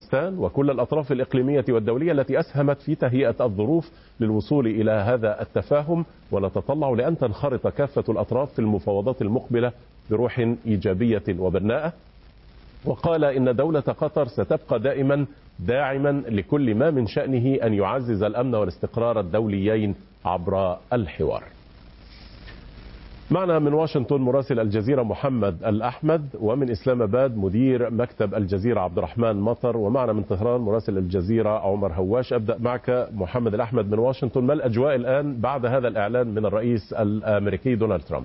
باكستان وكل الأطراف الإقليمية والدولية التي أسهمت في تهيئة الظروف للوصول إلى هذا التفاهم، ونتطلع لأن تنخرط كافة الأطراف في المفاوضات المقبلة بروح إيجابية وبناءة. وقال إن دولة قطر ستبقى دائما داعما لكل ما من شأنه أن يعزز الأمن والاستقرار الدوليين عبر الحوار. معنا من واشنطن مراسل الجزيرة محمد الأحمد، ومن إسلام آباد مدير مكتب الجزيرة عبد الرحمن مطر، ومعنا من طهران مراسل الجزيرة عمر هواش. أبدأ معك محمد الأحمد من واشنطن، ما الأجواء الآن بعد هذا الإعلان من الرئيس الأمريكي دونالد ترامب؟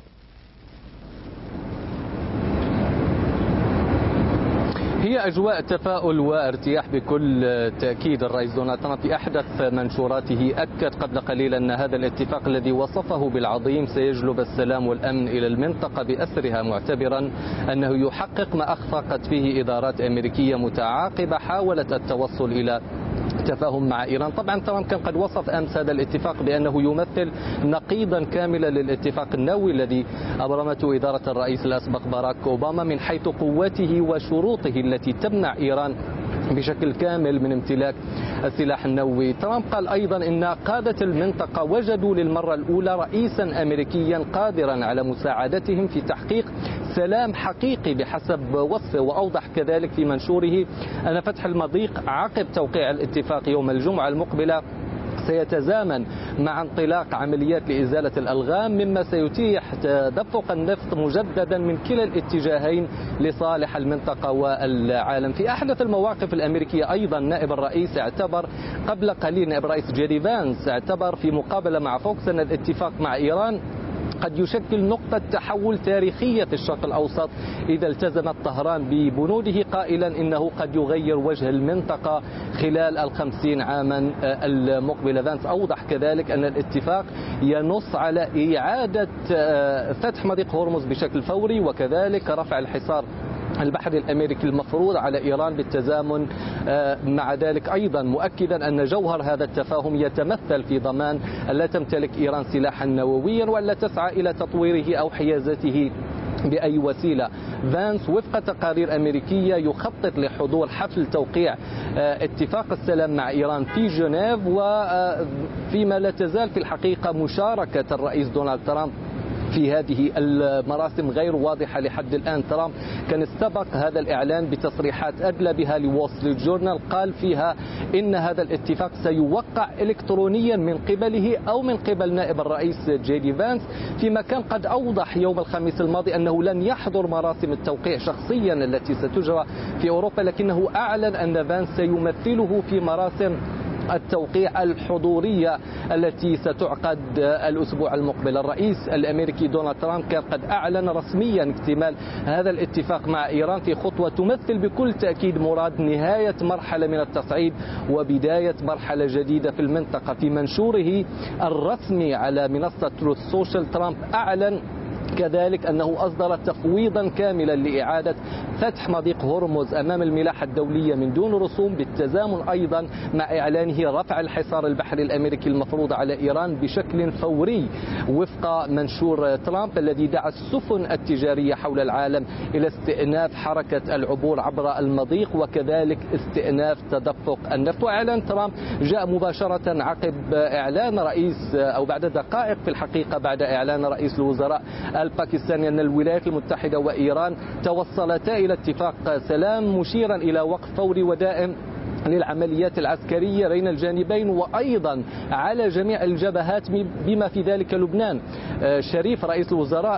هي أجواء تفاؤل وارتياح بكل تأكيد. الرئيس دونالد ترامب في أحدث منشوراته أكد قبل قليل أن هذا الاتفاق الذي وصفه بالعظيم سيجلب السلام والأمن إلى المنطقة بأسرها، معتبرا أنه يحقق ما أخفقت فيه إدارات أمريكية متعاقبة حاولت التوصل إلى تفاهم مع إيران. طبعا ترامب كان قد وصف أمس هذا الاتفاق بأنه يمثل نقيضا كاملا للاتفاق النووي الذي أبرمته إدارة الرئيس الأسبق باراك أوباما من حيث قوته وشروطه التي تمنع إيران بشكل كامل من امتلاك السلاح النووي. ترامب قال أيضا إن قادة المنطقة وجدوا للمرة الأولى رئيسا أمريكيا قادرا على مساعدتهم في تحقيق سلام حقيقي بحسب وصفه. وأوضح كذلك في منشوره أن فتح المضيق عقب توقيع الاتفاق يوم الجمعة المقبلة سيتزامن مع انطلاق عمليات لإزالة الألغام، مما سيتيح تدفق النفط مجددا من كلا الاتجاهين لصالح المنطقة والعالم. في أحدث المواقف الأمريكية أيضا نائب الرئيس اعتبر قبل قليل، نائب الرئيس جيدي فانس اعتبر في مقابلة مع فوكس أن الاتفاق مع إيران قد يشكل نقطة تحول تاريخية في الشرق الأوسط إذا التزمت طهران ببنوده، قائلا إنه قد يغير وجه المنطقة خلال 50 عاما المقبلة. فانس أوضح كذلك أن الاتفاق ينص على إعادة فتح مضيق هرمز بشكل فوري، وكذلك رفع الحصار البحري الأمريكي المفروض على إيران بالتزامن مع ذلك، أيضا مؤكدا أن جوهر هذا التفاهم يتمثل في ضمان أن لا تمتلك إيران سلاحا نوويا ولا تسعى إلى تطويره أو حيازته بأي وسيلة. فانس وفق تقارير أمريكية يخطط لحضور حفل توقيع اتفاق السلام مع إيران في جنيف، وفيما لا تزال في الحقيقة مشاركة الرئيس دونالد ترامب في هذه المراسم غير واضحة لحد الآن. ترامب كان استبق هذا الإعلان بتصريحات أدلى بها لوول ستريت جورنال قال فيها إن هذا الاتفاق سيوقع إلكترونيا من قبله أو من قبل نائب الرئيس جيدي فانس، فيما كان قد أوضح يوم الخميس الماضي أنه لن يحضر مراسم التوقيع شخصيا التي ستجرى في أوروبا، لكنه أعلن أن فانس سيمثله في مراسم التوقيع الحضورية التي ستعقد الأسبوع المقبل. الرئيس الأمريكي دونالد ترامب كان قد أعلن رسميا اكتمال هذا الاتفاق مع إيران في خطوة تمثل بكل تأكيد مراد نهاية مرحلة من التصعيد وبداية مرحلة جديدة في المنطقة. في منشوره الرسمي على منصة تروث سوشيال ترامب أعلن كذلك أنه أصدر تفويضا كاملا لإعادة فتح مضيق هرمز أمام الملاحة الدولية من دون رسوم، بالتزامن أيضا مع إعلانه رفع الحصار البحري الأمريكي المفروض على إيران بشكل فوري، وفق منشور ترامب الذي دعا السفن التجارية حول العالم إلى استئناف حركة العبور عبر المضيق وكذلك استئناف تدفق النفط. وإعلان ترامب جاء مباشرة عقب إعلان رئيس أو بعد دقائق في الحقيقة بعد إعلان رئيس الوزراء الباكستاني أن الولايات المتحدة وإيران توصلتا إلى اتفاق سلام مشيرا إلى وقف فوري ودائم للعمليات العسكرية بين الجانبين وأيضا على جميع الجبهات بما في ذلك لبنان. شريف رئيس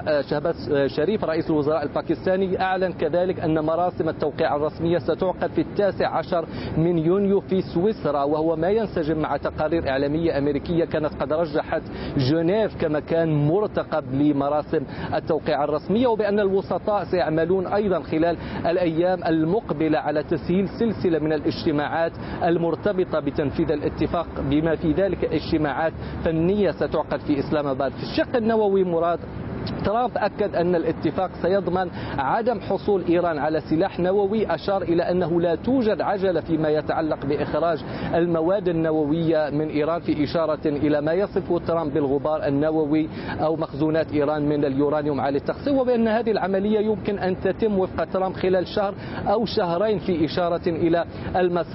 الوزراء الباكستاني أعلن كذلك أن مراسم التوقيع الرسمية ستعقد في 19 من يونيو في سويسرا، وهو ما ينسجم مع تقارير إعلامية أمريكية كانت قد رجحت جنيف كمكان مرتقب لمراسم التوقيع الرسمية، وبأن الوسطاء سيعملون أيضا خلال الأيام المقبلة على تسهيل سلسلة من الاجتماعات المرتبطة بتنفيذ الاتفاق بما في ذلك اجتماعات فنية ستعقد في إسلام آباد. في الشق النووي مراد ترامب أكد أن الاتفاق سيضمن عدم حصول إيران على سلاح نووي، أشار إلى أنه لا توجد عجلة فيما يتعلق بإخراج المواد النووية من إيران، في إشارة إلى ما يصفه ترامب بالغبار النووي أو مخزونات إيران من اليورانيوم عالي التخصيب، وبأن هذه العملية يمكن أن تتم وفق ترامب خلال شهر أو شهرين، في إشارة إلى المسار